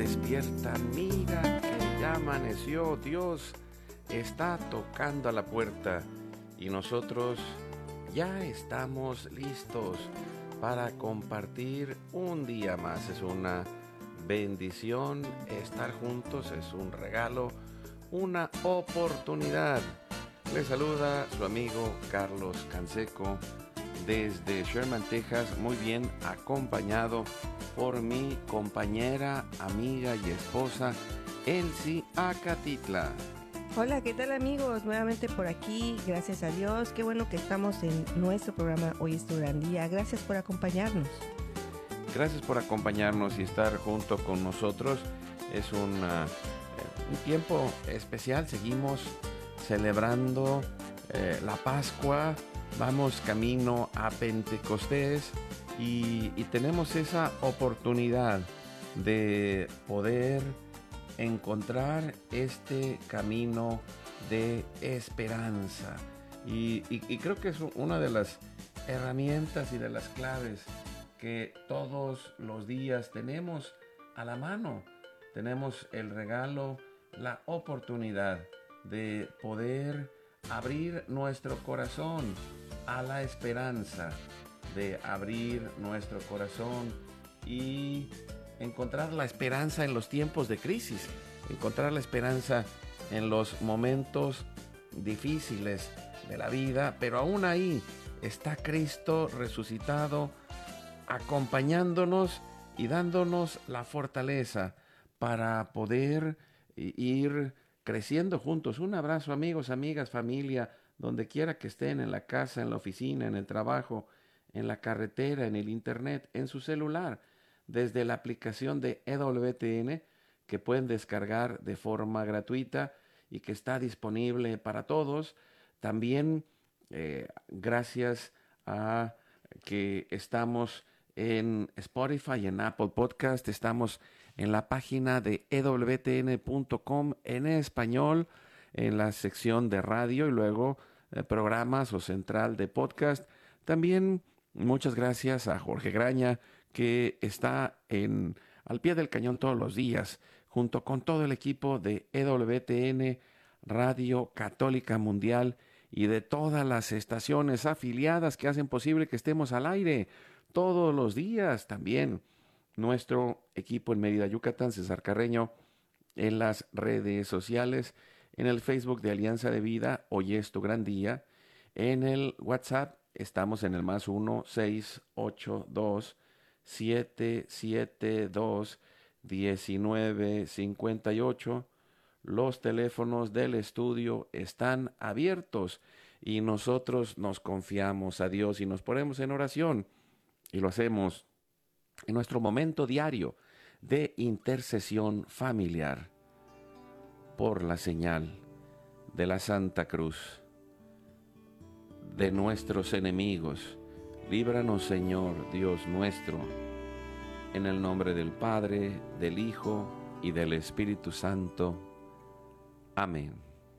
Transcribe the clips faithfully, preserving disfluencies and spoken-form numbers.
despierta, mira que ya amaneció, Dios está tocando a la puerta y nosotros ya estamos listos para compartir un día más. Es una bendición estar juntos, es un regalo, una oportunidad. Les saluda su amigo Carlos Canseco desde Sherman, Texas, muy bien acompañado por mi compañera, amiga y esposa Elsie Acatitla. Hola, ¿qué tal amigos? Nuevamente por aquí, gracias a Dios. Qué bueno que estamos en nuestro programa Hoy es tu gran día. Gracias por acompañarnos. Gracias por acompañarnos y estar junto con nosotros. Es una, un tiempo especial. Seguimos celebrando eh, la Pascua. Vamos camino a Pentecostés y, y tenemos esa oportunidad de poder encontrar este camino de esperanza. Y, y, y creo que es una de las herramientas y de las claves que todos los días tenemos a la mano. Tenemos el regalo, la oportunidad de poder abrir nuestro corazón a la esperanza, de abrir nuestro corazón y encontrar la esperanza en los tiempos de crisis, encontrar la esperanza en los momentos difíciles de la vida, pero aún ahí está Cristo resucitado, acompañándonos y dándonos la fortaleza para poder ir creciendo juntos. Un abrazo, amigos, amigas, familia, donde quiera que estén, en la casa, en la oficina, en el trabajo, en la carretera, en el internet, en su celular, desde la aplicación de E W T N, que pueden descargar de forma gratuita y que está disponible para todos. También eh, gracias a que estamos en Spotify y en Apple Podcast, estamos en la página de E W T N punto com en español, en la sección de radio y luego eh, programas o central de podcast. También muchas gracias a Jorge Graña, que está en, al pie del cañón todos los días, junto con todo el equipo de E W T N, Radio Católica Mundial, y de todas las estaciones afiliadas que hacen posible que estemos al aire todos los días. También nuestro equipo en Mérida, Yucatán, César Carreño, en las redes sociales, en el Facebook de Alianza de Vida, Hoy es tu gran día, en el WhatsApp, estamos en el más uno seis ocho dos siete siete dos diecinueve cincuenta y ocho. Los teléfonos del estudio están abiertos y nosotros nos confiamos a Dios y nos ponemos en oración y lo hacemos en nuestro momento diario de intercesión familiar por la señal de la Santa Cruz de nuestros enemigos. Líbranos, Señor, Dios nuestro, en el nombre del Padre, del Hijo y del Espíritu Santo. Amén.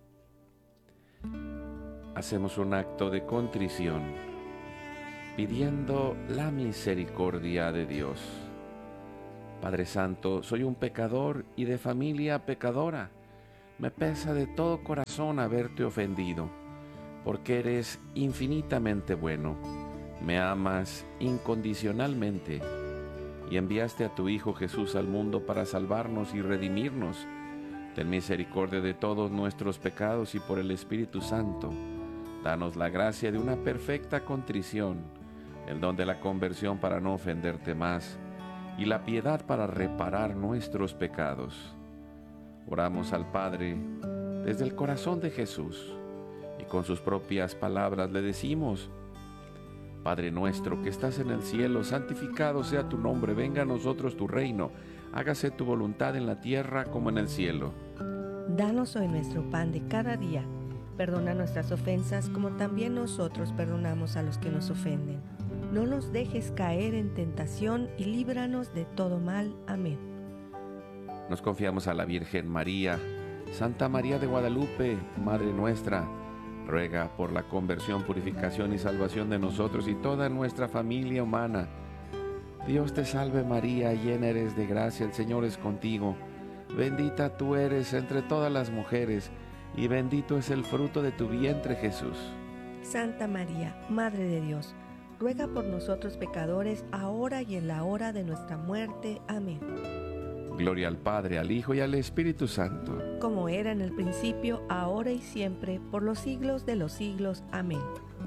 Hacemos un acto de contrición, pidiendo la misericordia de Dios. Padre Santo, soy un pecador y de familia pecadora. Me pesa de todo corazón haberte ofendido, porque eres infinitamente bueno. Me amas incondicionalmente y enviaste a tu Hijo Jesús al mundo para salvarnos y redimirnos. Ten misericordia de todos nuestros pecados y por el Espíritu Santo, danos la gracia de una perfecta contrición, el don de la conversión para no ofenderte más y la piedad para reparar nuestros pecados. Oramos al Padre desde el corazón de Jesús y con sus propias palabras le decimos: Padre nuestro que estás en el cielo, santificado sea tu nombre, venga a nosotros tu reino, hágase tu voluntad en la tierra como en el cielo. Danos hoy nuestro pan de cada día, perdona nuestras ofensas como también nosotros perdonamos a los que nos ofenden. No nos dejes caer en tentación y líbranos de todo mal. Amén. Nos confiamos a la Virgen María. Santa María de Guadalupe, Madre nuestra, ruega por la conversión, purificación y salvación de nosotros y toda nuestra familia humana. Dios te salve María, llena eres de gracia, el Señor es contigo. Bendita tú eres entre todas las mujeres, y bendito es el fruto de tu vientre, Jesús. Santa María, Madre de Dios, ruega por nosotros pecadores, ahora y en la hora de nuestra muerte. Amén. Gloria al Padre, al Hijo y al Espíritu Santo. Como era en el principio, ahora y siempre, por los siglos de los siglos. Amén.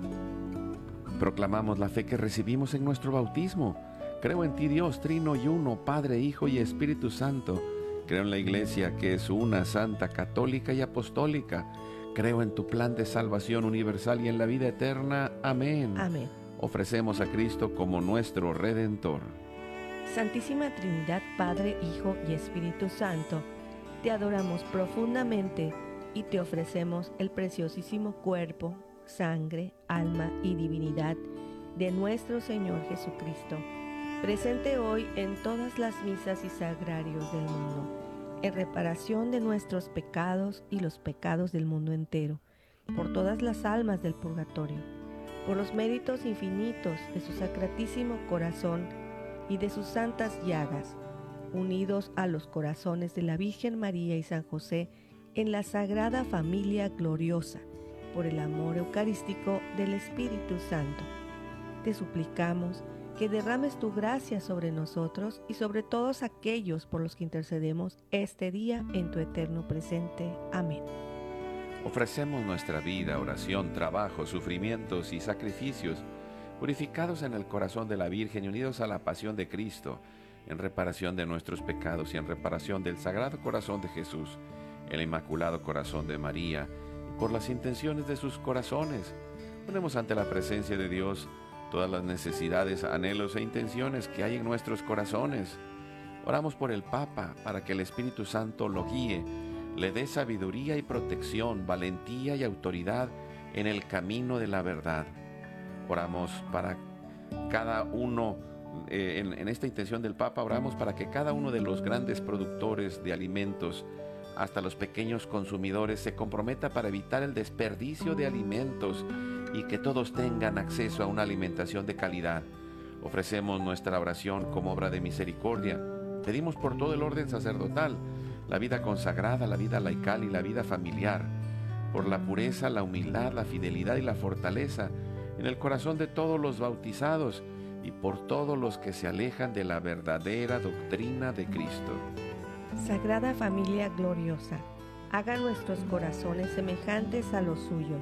Proclamamos la fe que recibimos en nuestro bautismo. Creo en ti, Dios, Trino y Uno, Padre, Hijo y Espíritu Santo. Creo en la Iglesia, que es una, santa, católica y apostólica. Creo en tu plan de salvación universal y en la vida eterna. Amén. Amén. Ofrecemos a Cristo como nuestro Redentor. Santísima Trinidad, Padre, Hijo y Espíritu Santo, te adoramos profundamente y te ofrecemos el preciosísimo cuerpo, sangre, alma y divinidad de nuestro Señor Jesucristo, presente hoy en todas las misas y sagrarios del mundo, en reparación de nuestros pecados y los pecados del mundo entero, por todas las almas del purgatorio, por los méritos infinitos de su sacratísimo corazón y de sus santas llagas, unidos a los corazones de la Virgen María y San José en la Sagrada Familia Gloriosa, por el amor eucarístico del Espíritu Santo. Te suplicamos que derrames tu gracia sobre nosotros y sobre todos aquellos por los que intercedemos este día en tu eterno presente. Amén. Ofrecemos nuestra vida, oración, trabajo, sufrimientos y sacrificios, purificados en el corazón de la Virgen y unidos a la pasión de Cristo, en reparación de nuestros pecados y en reparación del Sagrado Corazón de Jesús, el Inmaculado Corazón de María, y por las intenciones de sus corazones. Ponemos ante la presencia de Dios todas las necesidades, anhelos e intenciones que hay en nuestros corazones. Oramos por el Papa, para que el Espíritu Santo lo guíe, le dé sabiduría y protección, valentía y autoridad en el camino de la verdad. Oramos para cada uno, eh, en, en esta intención del Papa, oramos para que cada uno de los grandes productores de alimentos, hasta los pequeños consumidores, se comprometa para evitar el desperdicio de alimentos y que todos tengan acceso a una alimentación de calidad. Ofrecemos nuestra oración como obra de misericordia. Pedimos por todo el orden sacerdotal, la vida consagrada, la vida laical y la vida familiar, por la pureza, la humildad, la fidelidad y la fortaleza en el corazón de todos los bautizados y por todos los que se alejan de la verdadera doctrina de Cristo. Sagrada Familia Gloriosa, haga nuestros corazones semejantes a los suyos.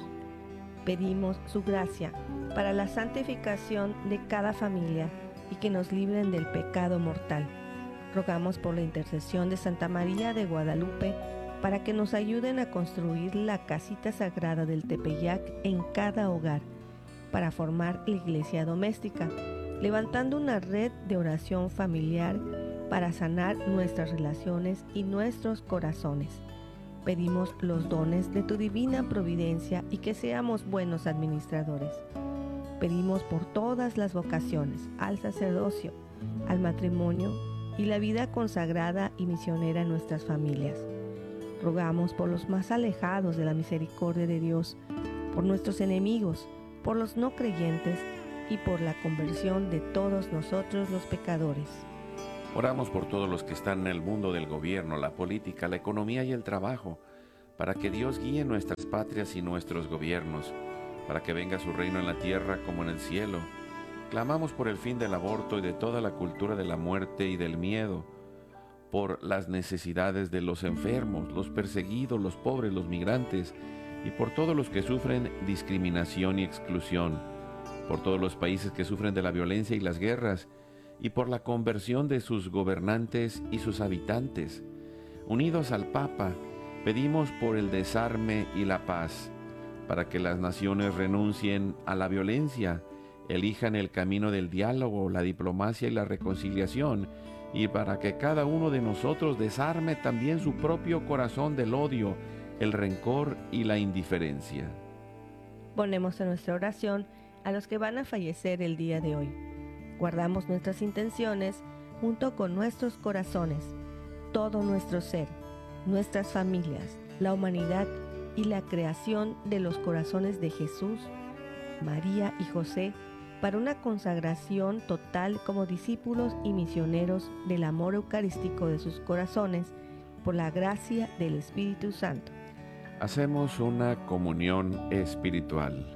Pedimos su gracia para la santificación de cada familia y que nos libren del pecado mortal. Rogamos por la intercesión de Santa María de Guadalupe para que nos ayuden a construir la casita sagrada del Tepeyac en cada hogar, para formar la iglesia doméstica, levantando una red de oración familiar para sanar nuestras relaciones y nuestros corazones. Pedimos los dones de tu divina providencia y que seamos buenos administradores. Pedimos por todas las vocaciones, al sacerdocio, al matrimonio y la vida consagrada y misionera en nuestras familias. Rogamos por los más alejados de la misericordia de Dios, por nuestros enemigos, por los no creyentes y por la conversión de todos nosotros los pecadores. Oramos por todos los que están en el mundo del gobierno, la política, la economía y el trabajo, para que Dios guíe nuestras patrias y nuestros gobiernos, para que venga su reino en la tierra como en el cielo. Clamamos por el fin del aborto y de toda la cultura de la muerte y del miedo, por las necesidades de los enfermos, los perseguidos, los pobres, los migrantes, y por todos los que sufren discriminación y exclusión, por todos los países que sufren de la violencia y las guerras, y por la conversión de sus gobernantes y sus habitantes. Unidos al Papa, pedimos por el desarme y la paz, para que las naciones renuncien a la violencia, elijan el camino del diálogo, la diplomacia y la reconciliación, y para que cada uno de nosotros desarme también su propio corazón del odio, el rencor y la indiferencia. Ponemos en nuestra oración a los que van a fallecer el día de hoy. Guardamos nuestras intenciones junto con nuestros corazones, todo nuestro ser, nuestras familias, la humanidad y la creación de los corazones de Jesús, María y José, para una consagración total como discípulos y misioneros del amor eucarístico de sus corazones, por la gracia del Espíritu Santo. Hacemos una comunión espiritual.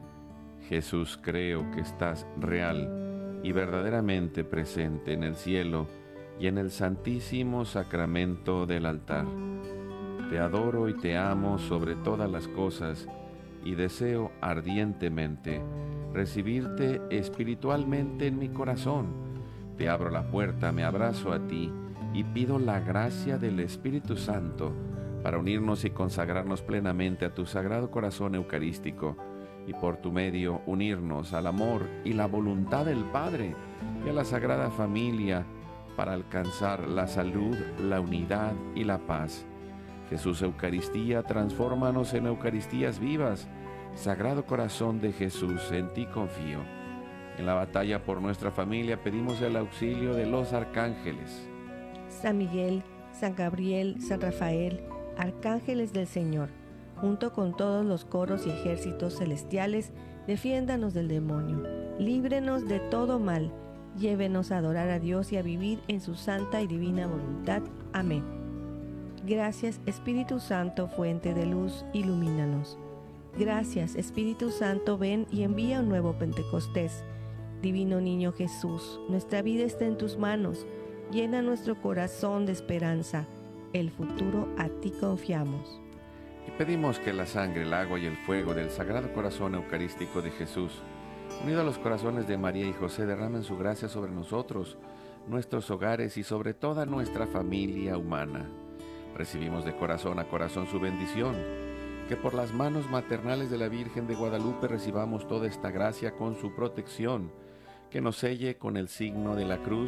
Jesús, creo que estás real y verdaderamente presente en el cielo y en el santísimo sacramento del altar. Te adoro y te amo sobre todas las cosas y deseo ardientemente recibirte espiritualmente en mi corazón. Te abro la puerta, me abrazo a ti y pido la gracia del Espíritu Santo para unirnos y consagrarnos plenamente a tu Sagrado Corazón Eucarístico y por tu medio unirnos al amor y la voluntad del Padre y a la Sagrada Familia para alcanzar la salud, la unidad y la paz. Jesús Eucaristía, transfórmanos en Eucaristías vivas. Sagrado Corazón de Jesús, en ti confío. En la batalla por nuestra familia pedimos el auxilio de los arcángeles. San Miguel, San Gabriel, San Rafael, arcángeles del Señor, junto con todos los coros y ejércitos celestiales, defiéndanos del demonio, líbrenos de todo mal, llévenos a adorar a Dios y a vivir en su santa y divina voluntad. Amén. Gracias, Espíritu Santo, fuente de luz, ilumínanos. Gracias, Espíritu Santo, ven y envía un nuevo Pentecostés. Divino Niño Jesús, nuestra vida está en tus manos. Llena nuestro corazón de esperanza. El futuro a ti confiamos. Y pedimos que la sangre, el agua y el fuego del Sagrado Corazón Eucarístico de Jesús, unido a los corazones de María y José, derramen su gracia sobre nosotros, nuestros hogares y sobre toda nuestra familia humana. Recibimos de corazón a corazón su bendición. Que por las manos maternales de la Virgen de Guadalupe recibamos toda esta gracia con su protección, que nos selle con el signo de la cruz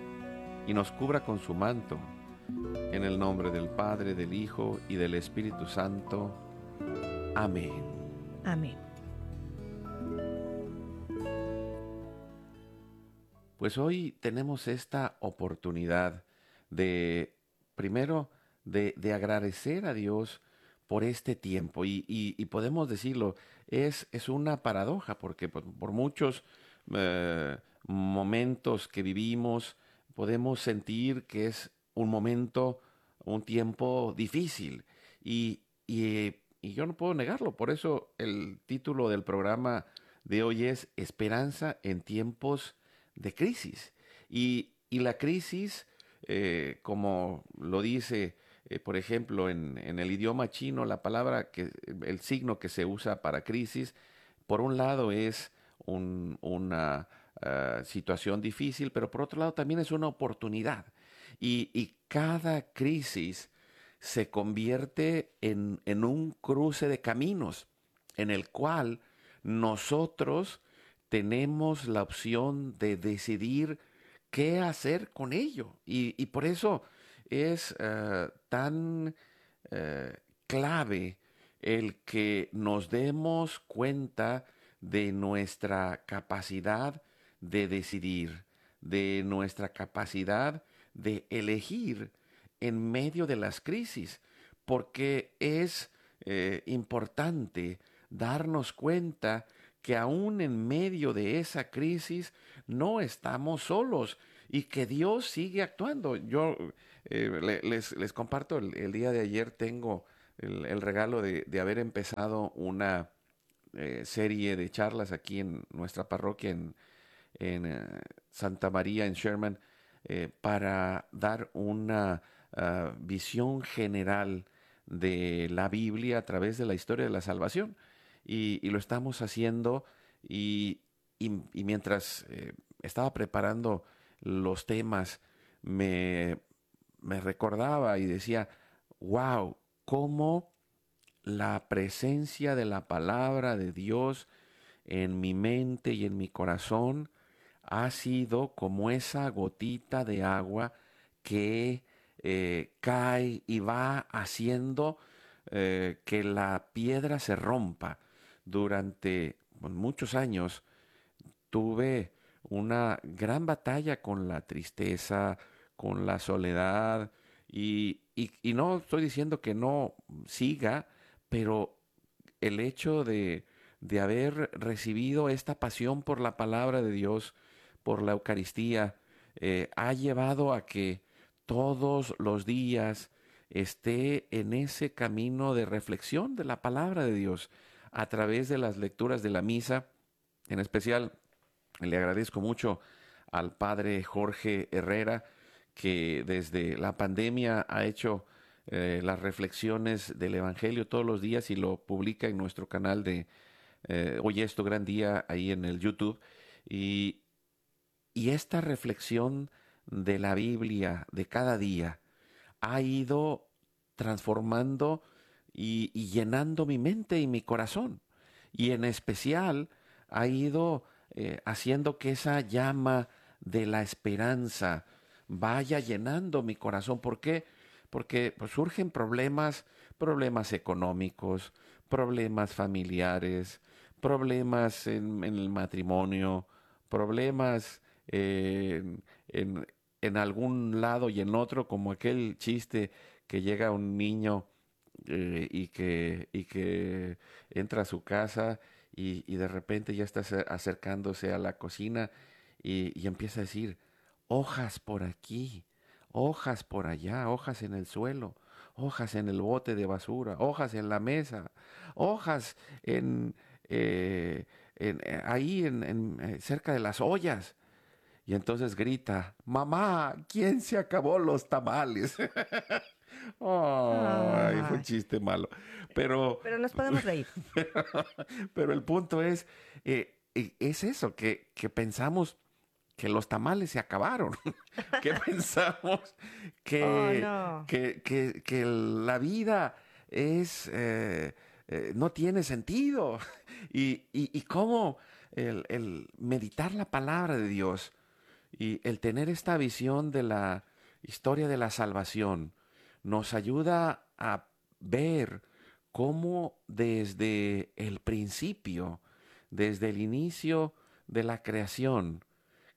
y nos cubra con su manto. En el nombre del Padre, del Hijo y del Espíritu Santo. Amén. Amén. Pues hoy tenemos esta oportunidad de, primero, de, de agradecer a Dios por este tiempo. Y, y, y podemos decirlo, es, es una paradoja, porque por, por muchos eh, momentos que vivimos, podemos sentir que es un momento, un tiempo difícil. Y, y, y yo no puedo negarlo. Por eso el título del programa de hoy es Esperanza en tiempos de crisis. Y, y la crisis, eh, como lo dice, eh, por ejemplo, en, en el idioma chino, la palabra, que, el signo que se usa para crisis, por un lado es un, una uh, situación difícil, pero por otro lado también es una oportunidad. Y, y cada crisis se convierte en, en un cruce de caminos en el cual nosotros tenemos la opción de decidir qué hacer con ello. Y, y por eso es uh, tan uh, clave el que nos demos cuenta de nuestra capacidad de decidir, de nuestra capacidad de elegir en medio de las crisis, porque es eh, importante darnos cuenta que aún en medio de esa crisis no estamos solos y que Dios sigue actuando. Yo eh, le, les, les comparto, el, el día de ayer tengo el, el regalo de, de haber empezado una eh, serie de charlas aquí en nuestra parroquia en, en uh, Santa María, en Sherman, eh, para dar una uh, visión general de la Biblia a través de la historia de la salvación. Y, y lo estamos haciendo y, y, y mientras eh, estaba preparando los temas, me, me recordaba y decía, wow, cómo la presencia de la palabra de Dios en mi mente y en mi corazón ha sido como esa gotita de agua que eh, cae y va haciendo eh, que la piedra se rompa. Durante bueno, muchos años tuve una gran batalla con la tristeza, con la soledad, y, y, y no estoy diciendo que no siga, pero el hecho de, de haber recibido esta pasión por la palabra de Dios, por la Eucaristía, eh, ha llevado a que todos los días esté en ese camino de reflexión de la palabra de Dios a través de las lecturas de la misa. En especial, le agradezco mucho al padre Jorge Herrera, que desde la pandemia ha hecho eh, las reflexiones del Evangelio todos los días y lo publica en nuestro canal de eh, Hoy es tu gran día ahí en el YouTube. Y, y esta reflexión de la Biblia de cada día ha ido transformando y, y llenando mi mente y mi corazón. Y en especial ha ido eh, haciendo que esa llama de la esperanza vaya llenando mi corazón. ¿Por qué? Porque pues, surgen problemas, problemas económicos, problemas familiares, problemas en, en el matrimonio, problemas eh, en, en, en algún lado y en otro, como aquel chiste que llega un niño eh, y, que, y que entra a su casa y, y de repente ya está acercándose a la cocina y, y empieza a decir, hojas por aquí, hojas por allá, hojas en el suelo, hojas en el bote de basura, hojas en la mesa, hojas en, eh, en eh, ahí en, en, eh, cerca de las ollas. Y entonces grita, mamá, ¿quién se acabó los tamales? Ay, fue un Ay, chiste malo. Pero, pero nos podemos reír. pero, pero el punto es, eh, eh, es eso, que, que pensamos que los tamales se acabaron, que pensamos Oh, que, no. que, que, que la vida es, eh, eh, no tiene sentido. Y, y, y cómo el, el meditar la palabra de Dios y el tener esta visión de la historia de la salvación nos ayuda a ver cómo desde el principio, desde el inicio de la creación,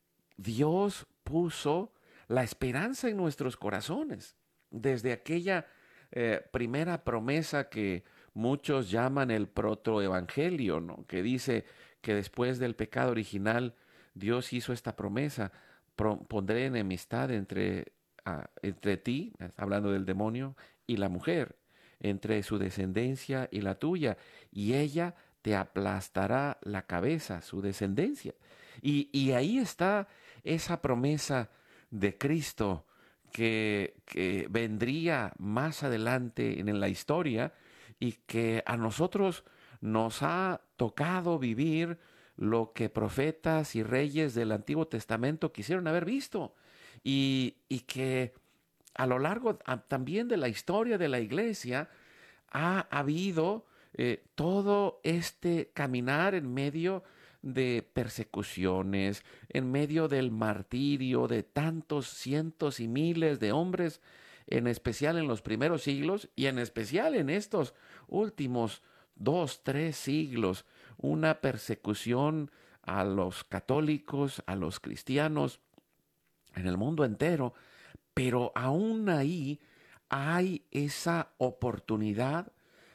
Dios puso la esperanza en nuestros corazones. Desde aquella eh, primera promesa que muchos llaman el protoevangelio, ¿no? Que dice que después del pecado original Dios hizo esta promesa, pro- pondré enemistad entre, ah, entre ti, hablando del demonio, y la mujer, entre su descendencia y la tuya, y ella te aplastará la cabeza, su descendencia. Y, y ahí está esa promesa de Cristo que, que vendría más adelante en la historia y que a nosotros nos ha tocado vivir lo que profetas y reyes del Antiguo Testamento quisieron haber visto y, y que a lo largo a, también de la historia de la iglesia ha habido eh, todo este caminar en medio de persecuciones, en medio del martirio de tantos cientos y miles de hombres, en especial en los primeros siglos y en especial en estos últimos dos, tres siglos, una persecución a los católicos, a los cristianos, en el mundo entero, pero aún ahí hay esa oportunidad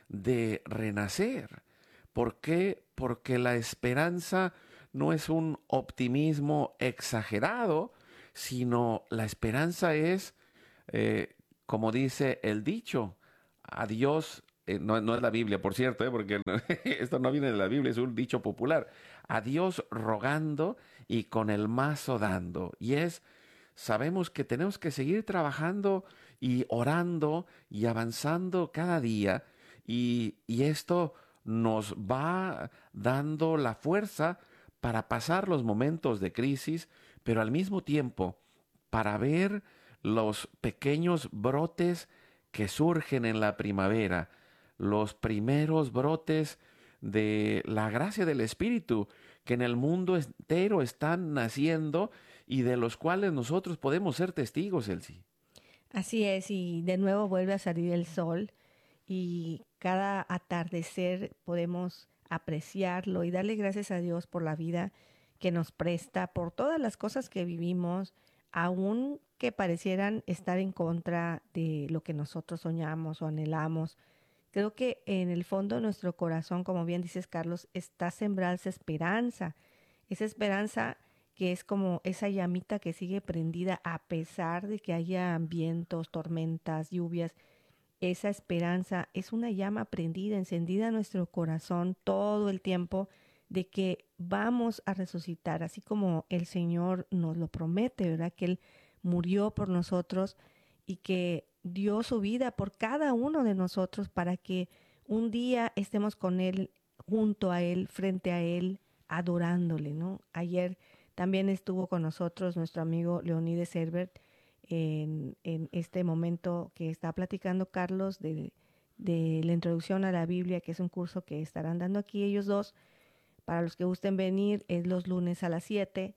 de renacer. ¿Por qué? Porque la esperanza no es un optimismo exagerado, sino la esperanza es, eh, como dice el dicho, a Dios, eh, no, no es la Biblia, por cierto, eh, porque esto no viene de la Biblia, es un dicho popular, a Dios rogando y con el mazo dando. Y es, sabemos que tenemos que seguir trabajando y orando y avanzando cada día y, y esto nos va dando la fuerza para pasar los momentos de crisis, pero al mismo tiempo para ver los pequeños brotes que surgen en la primavera, los primeros brotes de la gracia del Espíritu que en el mundo entero están naciendo y de los cuales nosotros podemos ser testigos, Elsie. Así es, y de nuevo vuelve a salir el sol y cada atardecer podemos apreciarlo y darle gracias a Dios por la vida que nos presta, por todas las cosas que vivimos, aun que parecieran estar en contra de lo que nosotros soñamos o anhelamos. Creo que en el fondo de nuestro corazón, como bien dices, Carlos, está sembrada esa esperanza, esa esperanza que es como esa llamita que sigue prendida a pesar de que haya vientos, tormentas, lluvias. Esa esperanza es una llama prendida, encendida en nuestro corazón todo el tiempo de que vamos a resucitar, así como el Señor nos lo promete, ¿verdad? Que Él murió por nosotros y que dio su vida por cada uno de nosotros para que un día estemos con Él, junto a Él, frente a Él, adorándole, ¿no? Ayer también estuvo con nosotros nuestro amigo Leonides Herbert en, en este momento que está platicando Carlos de, de la introducción a la Biblia, que es un curso que estarán dando aquí ellos dos. Para los que gusten venir, es los lunes a las siete.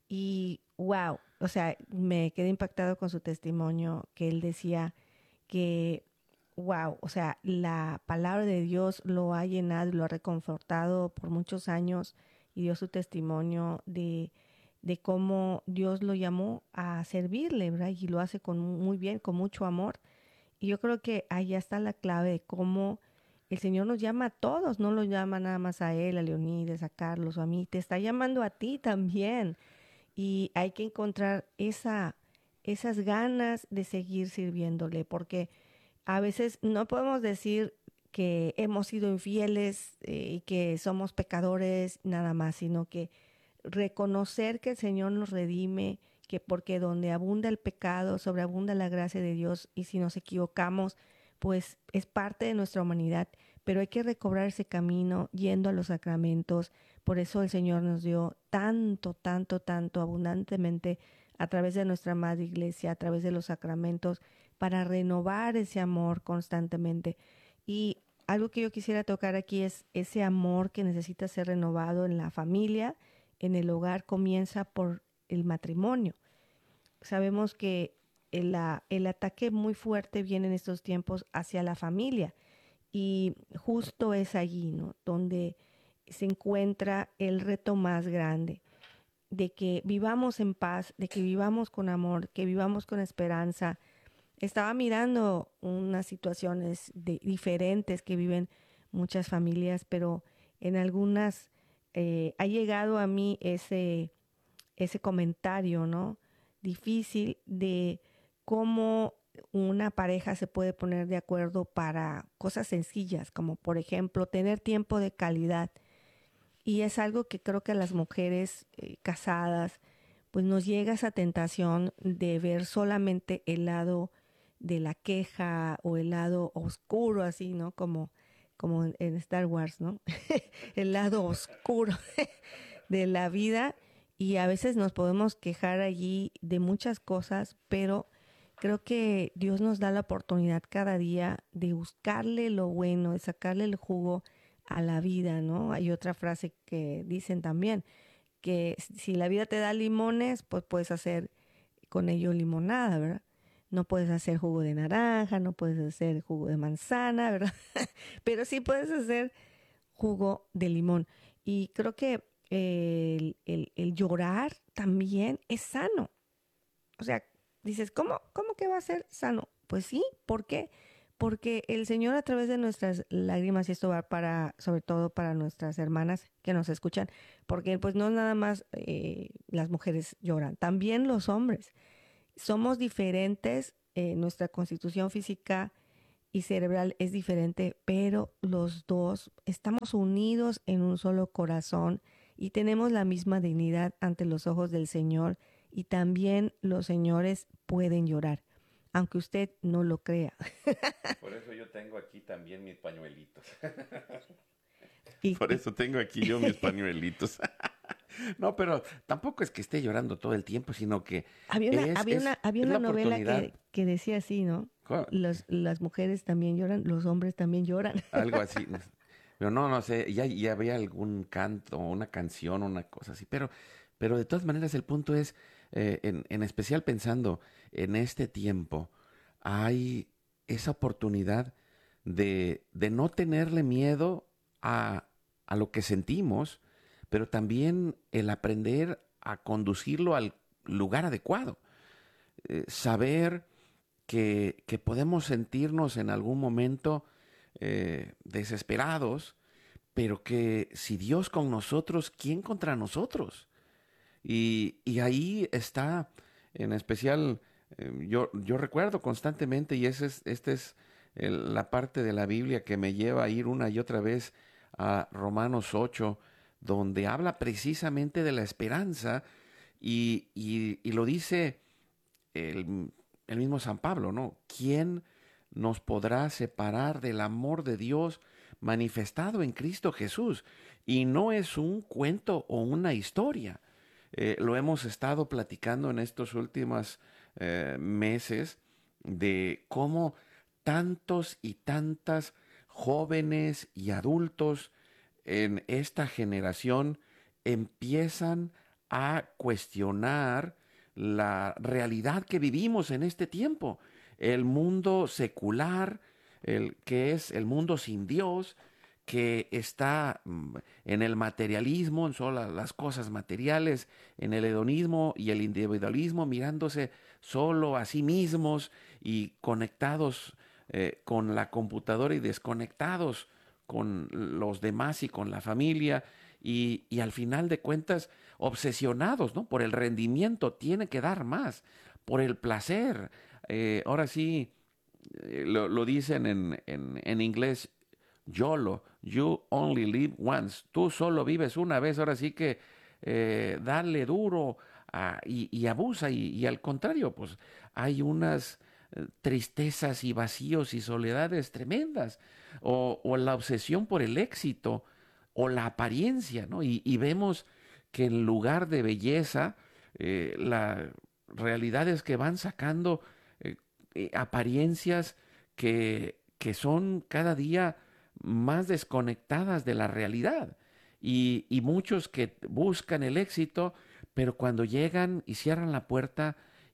Y wow, o sea, me quedé impactado con su testimonio, que él decía que, wow, o sea, la palabra de Dios lo ha llenado, lo ha reconfortado por muchos años y dio su testimonio de, de cómo Dios lo llamó a servirle, ¿verdad? Y lo hace con muy bien, con mucho amor. Y yo creo que ahí está la clave de cómo el Señor nos llama a todos, no lo llama nada más a él, a Leonides, a Carlos o a mí, te está llamando a ti también. Y hay que encontrar esa, esas ganas de seguir sirviéndole, porque a veces no podemos decir que hemos sido infieles eh, y que somos pecadores nada más, sino que reconocer que el Señor nos redime, que porque donde abunda el pecado, sobreabunda la gracia de Dios, y si nos equivocamos, pues es parte de nuestra humanidad, pero hay que recobrar ese camino yendo a los sacramentos. Por eso el Señor nos dio tanto, tanto, tanto, abundantemente a través de nuestra madre iglesia, a través de los sacramentos, para renovar ese amor constantemente. Y algo que yo quisiera tocar aquí es ese amor que necesita ser renovado en la familia, en el hogar, comienza por el matrimonio. Sabemos que el, la, el ataque muy fuerte viene en estos tiempos hacia la familia, y justo es allí, ¿no?, donde se encuentra el reto más grande de que vivamos en paz, de que vivamos con amor, que vivamos con esperanza. Estaba mirando unas situaciones de, diferentes que viven muchas familias, pero en algunas eh, ha llegado a mí ese, ese comentario, ¿no?, difícil de cómo una pareja se puede poner de acuerdo para cosas sencillas, como por ejemplo tener tiempo de calidad. Y es algo que creo que a las mujeres eh, casadas, pues nos llega esa tentación de ver solamente el lado de la queja o el lado oscuro, así, ¿no? Como, como en Star Wars, ¿no? El lado oscuro de la vida. Y a veces nos podemos quejar allí de muchas cosas, pero creo que Dios nos da la oportunidad cada día de buscarle lo bueno, de sacarle el jugo a la vida, ¿no? Hay otra frase que dicen también, que si la vida te da limones, pues puedes hacer con ello limonada, ¿verdad? No puedes hacer jugo de naranja, no puedes hacer jugo de manzana, ¿verdad? Pero sí puedes hacer jugo de limón. Y creo que el, el, el llorar también es sano. O sea, dices, ¿cómo, cómo que va a ser sano? Pues sí, ¿por qué? Porque el Señor a través de nuestras lágrimas, y esto va para, sobre todo para nuestras hermanas que nos escuchan, porque pues no nada más eh, las mujeres lloran, también los hombres. Somos diferentes, eh, nuestra constitución física y cerebral es diferente, pero los dos estamos unidos en un solo corazón y tenemos la misma dignidad ante los ojos del Señor, y también los señores pueden llorar, aunque usted no lo crea. Por eso yo tengo aquí también mis pañuelitos. Y, Por eso tengo aquí yo mis pañuelitos. No, pero tampoco es que esté llorando todo el tiempo, sino que había una, es, había es, una, había es una la novela oportunidad. que, que decía así, ¿no? Co- Los, las mujeres también lloran, los hombres también lloran. Algo así. Pero no, no sé, ya, ya había algún canto, una canción, una cosa así. Pero, pero de todas maneras el punto es, eh, en, en especial pensando en este tiempo, hay esa oportunidad de, de no tenerle miedo a, a lo que sentimos, pero también el aprender a conducirlo al lugar adecuado. Eh, saber que, que podemos sentirnos en algún momento eh, desesperados, pero que si Dios con nosotros, ¿quién contra nosotros? Y, y ahí está, en especial, eh, yo, yo recuerdo constantemente, y ese es, esta es el- la parte de la Biblia que me lleva a ir una y otra vez a Romanos ocho, donde habla precisamente de la esperanza, y, y- y lo dice el, el mismo San Pablo, ¿no? ¿Quién nos podrá separar del amor de Dios manifestado en Cristo Jesús? Y no es un cuento o una historia. Eh, lo hemos estado platicando en estos últimos eh, meses de cómo tantos y tantas jóvenes y adultos en esta generación empiezan a cuestionar la realidad que vivimos en este tiempo, el mundo secular, el que es el mundo sin Dios, que está mm, en el materialismo, en solo las cosas materiales, en el hedonismo y el individualismo, mirándose solo a sí mismos y conectados eh, con la computadora y desconectados con los demás y con la familia, y, y al final de cuentas obsesionados, ¿no? Por el rendimiento, tiene que dar más, por el placer. Eh, ahora sí, eh, lo, lo dicen en, en, en inglés, YOLO, you only live once, tú solo vives una vez, ahora sí que eh, dale duro a, y, y abusa, y, y al contrario, pues hay unas eh, tristezas y vacíos y soledades tremendas, o, o la obsesión por el éxito, o la apariencia, ¿no? Y, y vemos que en lugar de belleza, eh, la realidad es que van sacando eh, eh, apariencias que, que son cada día más desconectadas de la realidad. Y, y muchos que buscan el éxito, pero cuando llegan y cierran la puerta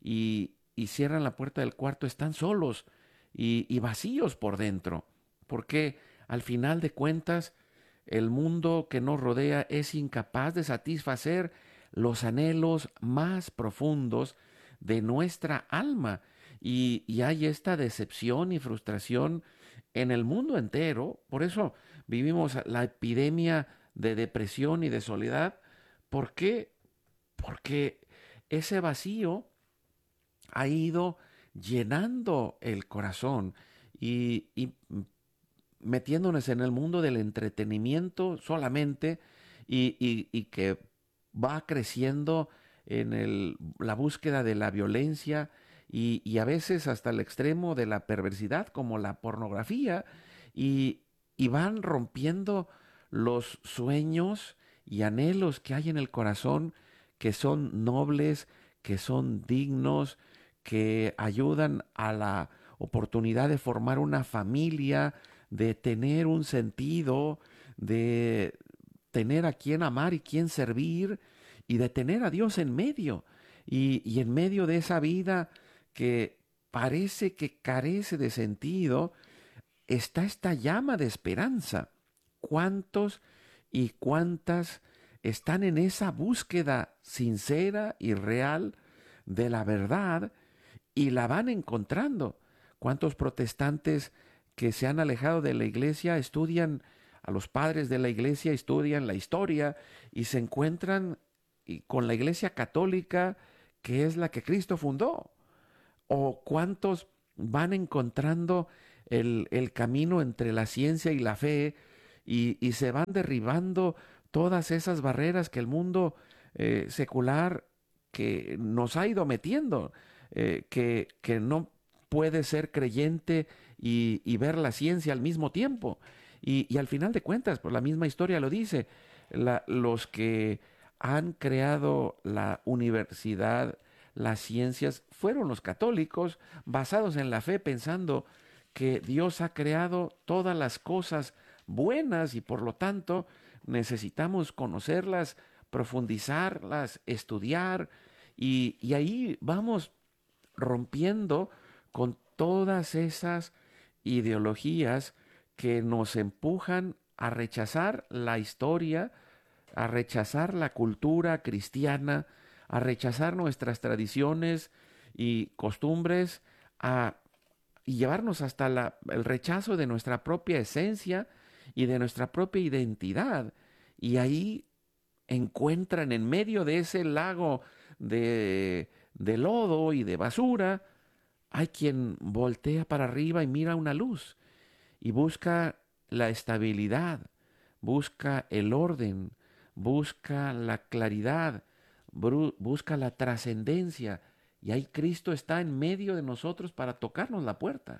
y, y cierran la puerta del cuarto, están solos y, y vacíos por dentro. Porque al final de cuentas, el mundo que nos rodea es incapaz de satisfacer los anhelos más profundos de nuestra alma. Y, y hay esta decepción y frustración en el mundo entero. Por eso vivimos la epidemia de depresión y de soledad. ¿Por qué? Porque ese vacío ha ido llenando el corazón y, y metiéndonos en el mundo del entretenimiento solamente, y, y- y que va creciendo en el- la búsqueda de la violencia, y, y a veces hasta el extremo de la perversidad como la pornografía, y, y van rompiendo los sueños y anhelos que hay en el corazón, que son nobles, que son dignos, que ayudan a la oportunidad de formar una familia, de tener un sentido, de tener a quien amar y quien servir, y de tener a Dios en medio. Y, y en medio de esa vida que parece que carece de sentido, está esta llama de esperanza. ¿Cuántos y cuántas están en esa búsqueda sincera y real de la verdad y la van encontrando? ¿Cuántos protestantes que se han alejado de la iglesia estudian a los padres de la iglesia, estudian la historia y se encuentran y con la iglesia católica, que es la que Cristo fundó? ¿O cuántos van encontrando el, el camino entre la ciencia y la fe, y, y se van derribando todas esas barreras que el mundo eh, secular que nos ha ido metiendo, eh, que, que no puede ser creyente y, y ver la ciencia al mismo tiempo? Y, y al final de cuentas, pues la misma historia lo dice, la- los que han creado la universidad, las ciencias, fueron los católicos, basados en la fe, pensando que Dios ha creado todas las cosas buenas y por lo tanto necesitamos conocerlas, profundizarlas, estudiar, y, y ahí vamos rompiendo con todas esas ideologías que nos empujan a rechazar la historia, a rechazar la cultura cristiana, a rechazar nuestras tradiciones y costumbres, a y llevarnos hasta la, el rechazo de nuestra propia esencia y de nuestra propia identidad. Y ahí encuentran en medio de ese lago de, de lodo y de basura, hay quien voltea para arriba y mira una luz y busca la estabilidad, busca el orden, busca la claridad, bru- busca la trascendencia. Y ahí Cristo está en medio de nosotros para tocarnos la puerta.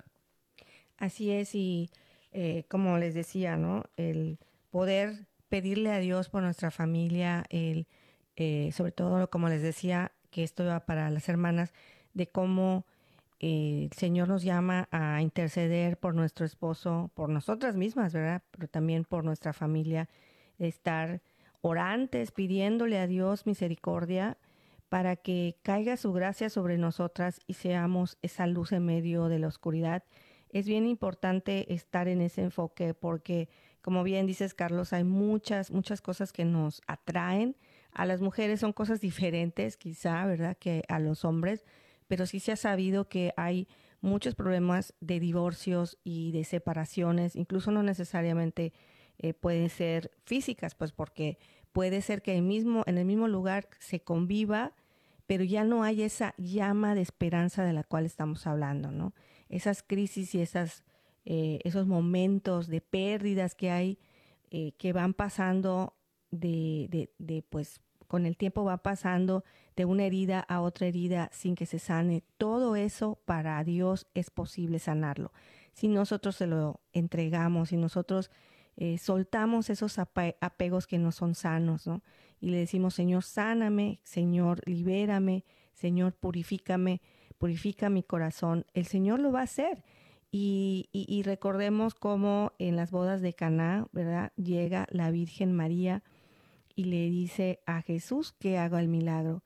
Así es, y eh, como les decía, ¿no? El poder pedirle a Dios por nuestra familia, el, eh, sobre todo, como les decía, que esto va para las hermanas, de cómo eh, el Señor nos llama a interceder por nuestro esposo, por nosotras mismas, ¿verdad? Pero también por nuestra familia, estar orantes, pidiéndole a Dios misericordia para que caiga su gracia sobre nosotras y seamos esa luz en medio de la oscuridad. Es bien importante estar en ese enfoque porque, como bien dices, Carlos, hay muchas, muchas cosas que nos atraen. A las mujeres son cosas diferentes, quizá, ¿verdad?, que a los hombres, pero sí se ha sabido que hay muchos problemas de divorcios y de separaciones, incluso no necesariamente eh, pueden ser físicas, pues porque puede ser que el mismo, en el mismo lugar se conviva, pero ya no hay esa llama de esperanza de la cual estamos hablando, ¿no? Esas crisis y esas, eh, esos momentos de pérdidas que hay, eh, que van pasando de, de, de, pues, con el tiempo va pasando de una herida a otra herida sin que se sane. Todo eso para Dios es posible sanarlo. Si nosotros se lo entregamos, si nosotros eh, soltamos esos ape- apegos que no son sanos, ¿no? Y le decimos, Señor, sáname, Señor, libérame, Señor, purifícame, purifica mi corazón. El Señor lo va a hacer. Y, y, y recordemos cómo en las bodas de Caná, ¿verdad? Llega la Virgen María y le dice a Jesús que haga el milagro.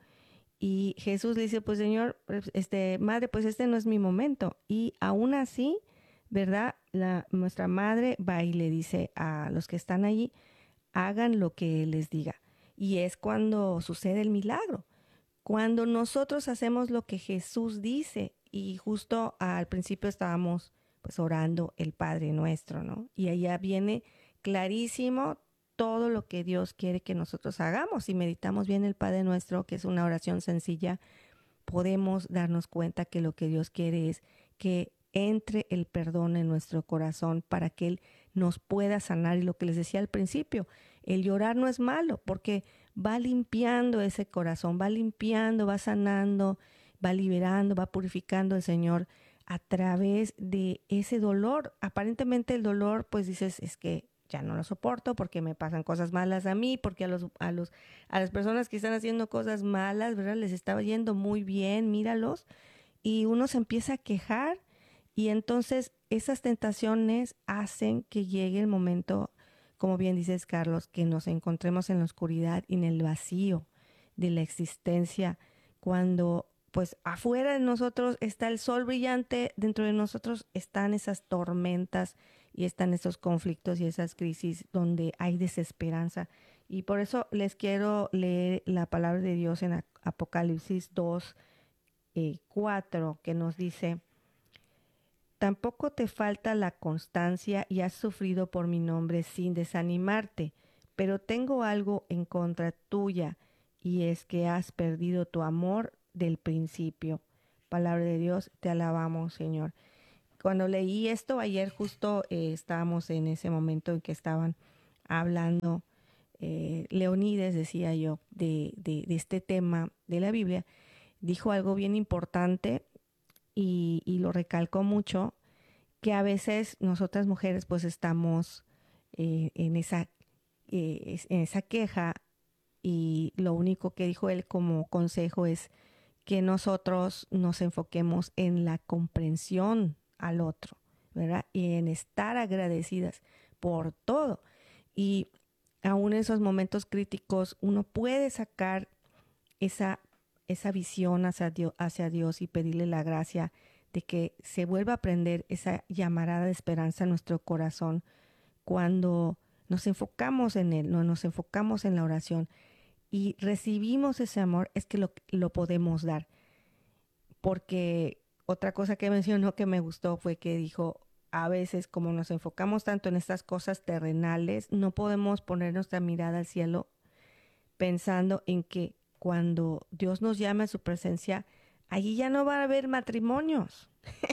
Y Jesús le dice, pues Señor, pues, este, madre, pues este no es mi momento. Y aún así, ¿verdad? La, nuestra madre va y le dice a los que están allí, hagan lo que Él les diga. Y es cuando sucede el milagro. Cuando nosotros hacemos lo que Jesús dice, y justo al principio estábamos pues orando el Padre Nuestro, ¿no? Y allá viene clarísimo todo lo que Dios quiere que nosotros hagamos. Si meditamos bien el Padre Nuestro, que es una oración sencilla, podemos darnos cuenta que lo que Dios quiere es que entre el perdón en nuestro corazón para que Él nos pueda sanar. Y lo que les decía al principio, el llorar no es malo porque va limpiando ese corazón, va limpiando, va sanando, va liberando, va purificando el Señor a través de ese dolor. Aparentemente el dolor, pues dices, es que ya no lo soporto porque me pasan cosas malas a mí, porque a los, a los, a las personas que están haciendo cosas malas, ¿verdad? Les estaba yendo muy bien, míralos, y uno se empieza a quejar y entonces esas tentaciones hacen que llegue el momento, como bien dices, Carlos, que nos encontremos en la oscuridad y en el vacío de la existencia, cuando pues afuera de nosotros está el sol brillante, dentro de nosotros están esas tormentas y están esos conflictos y esas crisis donde hay desesperanza. Y por eso les quiero leer la palabra de Dios en Apocalipsis dos, eh, cuatro, que nos dice, tampoco te falta la constancia y has sufrido por mi nombre sin desanimarte, pero tengo algo en contra tuya, y es que has perdido tu amor del principio. Palabra de Dios, te alabamos, Señor. Cuando leí esto ayer, justo eh, estábamos en ese momento en que estaban hablando, eh, Leonides, decía yo, de, de, de este tema de la Biblia, dijo algo bien importante y, y lo recalcó mucho, que a veces nosotras mujeres pues estamos eh, en, esa, eh, en esa queja, y lo único que dijo él como consejo es que nosotros nos enfoquemos en la comprensión al otro, ¿verdad? Y en estar agradecidas por todo. Y aún en esos momentos críticos uno puede sacar esa, esa visión hacia Dios, hacia Dios y pedirle la gracia de que se vuelva a prender esa llamarada de esperanza en nuestro corazón cuando nos enfocamos en Él, no nos enfocamos en la oración y recibimos ese amor, es que lo, lo podemos dar. Porque otra cosa que mencionó que me gustó fue que dijo, a veces como nos enfocamos tanto en estas cosas terrenales, no podemos poner nuestra mirada al cielo pensando en que cuando Dios nos llame a su presencia, allí ya no va a haber matrimonios.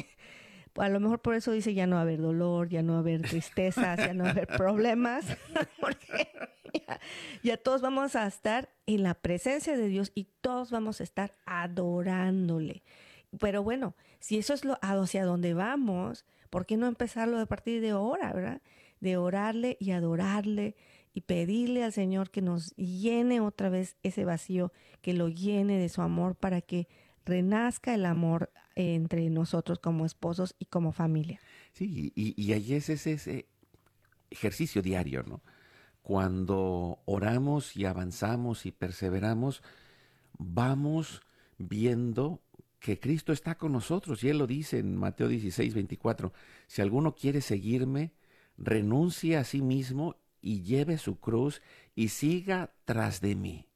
A lo mejor por eso dice ya no va a haber dolor, ya no va a haber tristezas, ya no va a haber problemas, porque ya, ya todos vamos a estar en la presencia de Dios y todos vamos a estar adorándole. Pero bueno, si eso es lo hacia donde vamos, ¿por qué no empezarlo a partir de ahora, verdad? De orarle y adorarle y pedirle al Señor que nos llene otra vez ese vacío, que lo llene de su amor para que renazca el amor entre nosotros como esposos y como familia. Sí, y, y ahí es ese, ese ejercicio diario, ¿no? Cuando oramos y avanzamos y perseveramos, vamos viendo que Cristo está con nosotros. Y Él lo dice en Mateo dieciséis, veinticuatro. Si alguno quiere seguirme, renuncie a sí mismo y lleve su cruz y siga tras de mí.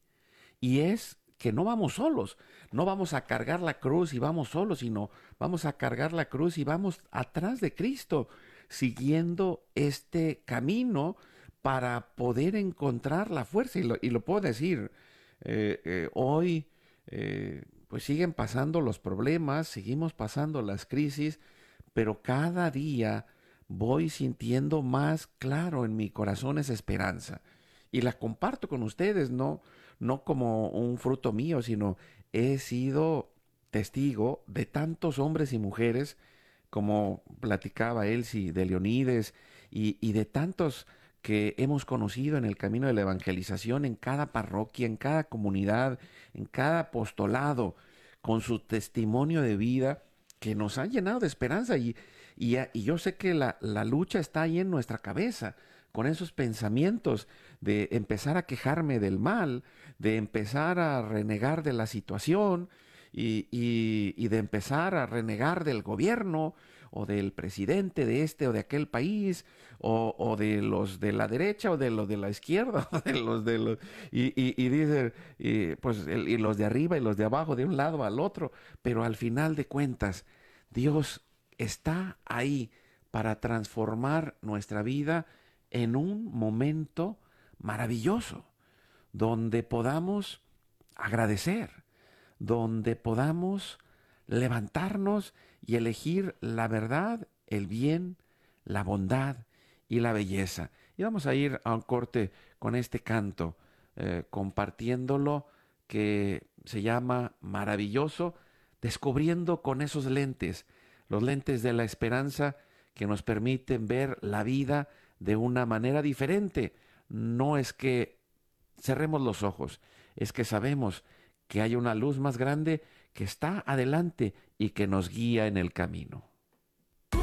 Y es que no vamos solos, no vamos a cargar la cruz y vamos solos, sino vamos a cargar la cruz y vamos atrás de Cristo, siguiendo este camino para poder encontrar la fuerza. Y lo, y lo puedo decir, eh, eh, hoy eh, pues siguen pasando los problemas, seguimos pasando las crisis, pero cada día voy sintiendo más claro en mi corazón esa esperanza. Y la comparto con ustedes, no, no como un fruto mío, sino he sido testigo de tantos hombres y mujeres, como platicaba Elsie, de Leonides, y, y de tantos que hemos conocido en el camino de la evangelización, en cada parroquia, en cada comunidad, en cada apostolado, con su testimonio de vida, que nos han llenado de esperanza. Y, y, y yo sé que la, la lucha está ahí en nuestra cabeza, con esos pensamientos de empezar a quejarme del mal, de empezar a renegar de la situación y, y, y de empezar a renegar del gobierno o del presidente de este o de aquel país, o, o de los de la derecha o de los de la izquierda, o de los de los... Y, y, y dicen, y, pues, el, y los de arriba y los de abajo, de un lado al otro, pero al final de cuentas, Dios está ahí para transformar nuestra vida en un momento maravilloso, donde podamos agradecer, donde podamos levantarnos y elegir la verdad, el bien, la bondad y la belleza. Y vamos a ir a un corte con este canto, eh, compartiéndolo, que se llama Maravilloso, descubriendo con esos lentes, los lentes de la esperanza que nos permiten ver la vida de una manera diferente. No es que cerremos los ojos, es que sabemos que hay una luz más grande que está adelante y que nos guía en el camino.